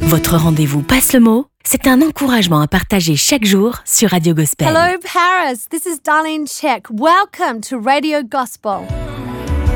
Votre rendez-vous Passe le mot, c'est un encouragement à partager chaque jour sur Radio Gospel. Hello Paris, this is Darlene Check. Welcome to Radio Gospel.